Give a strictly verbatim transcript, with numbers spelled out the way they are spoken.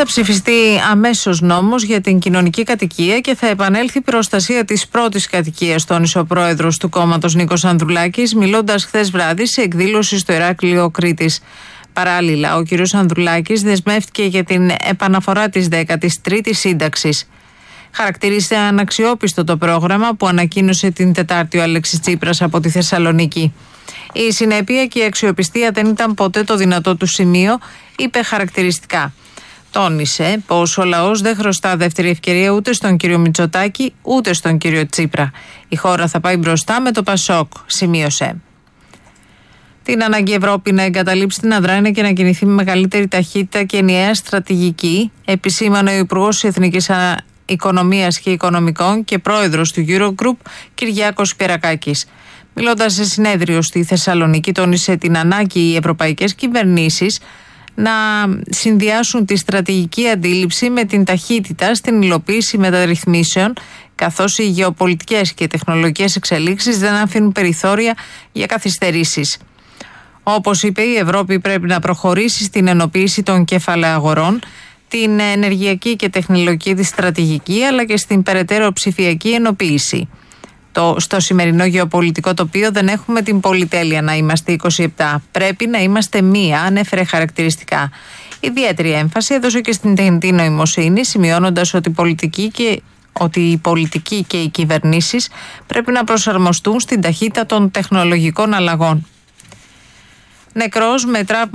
θα ψηφιστεί αμέσως νόμος για την κοινωνική κατοικία και θα επανέλθει η προστασία της πρώτης κατοικίας, τόνισε ο πρόεδρος του κόμματος Νίκος Ανδρουλάκης, μιλώντας χθες βράδυ σε εκδήλωση στο Ηράκλειο Κρήτης. Παράλληλα, ο κ. Ανδρουλάκης δεσμεύτηκε για την επαναφορά της δέκατης τρίτης σύνταξης. Χαρακτήρισε αναξιόπιστο το πρόγραμμα που ανακοίνωσε την Τετάρτη ο Αλέξης Τσίπρας από τη Θεσσαλονίκη. Η συνέπεια και η αξιοπιστία δεν ήταν ποτέ το δυνατό του σημείο, είπε χαρακτηριστικά. Τόνισε πως ο λαός δεν χρωστά δεύτερη ευκαιρία ούτε στον κύριο Μητσοτάκη ούτε στον κύριο Τσίπρα. Η χώρα θα πάει μπροστά με το Πασόκ, σημείωσε. Την ανάγκη Ευρώπη να εγκαταλείψει την αδράνεια και να κινηθεί με μεγαλύτερη ταχύτητα και ενιαία στρατηγική, επισήμανε ο Υπουργός Εθνικής Οικονομίας και Οικονομικών και πρόεδρος του Eurogroup, Κυριάκος Πιερακάκης. Μιλώντας σε συνέδριο στη Θεσσαλονίκη, τόνισε την ανάγκη οι ευρωπαϊκές κυβερνήσεις να συνδυάσουν τη στρατηγική αντίληψη με την ταχύτητα στην υλοποίηση μεταρρυθμίσεων, καθώς οι γεωπολιτικές και τεχνολογικές εξελίξεις δεν αφήνουν περιθώρια για καθυστερήσεις. Όπως είπε, η Ευρώπη πρέπει να προχωρήσει στην ενοποίηση των κεφαλαίων, την ενεργειακή και τεχνολογική της στρατηγική, αλλά και στην περαιτέρω ψηφιακή ενοποίηση. Το, στο σημερινό γεωπολιτικό τοπίο δεν έχουμε την πολυτέλεια να είμαστε είκοσι επτά. Πρέπει να είμαστε μία, ανέφερε χαρακτηριστικά. Ιδιαίτερη έμφαση έδωσε και στην τεχνητή νοημοσύνη, σημειώνοντας ότι, πολιτική και, ότι οι πολιτικοί και οι κυβερνήσεις πρέπει να προσαρμοστούν στην ταχύτητα των τεχνολογικών αλλαγών. Νεκρός με τραύμα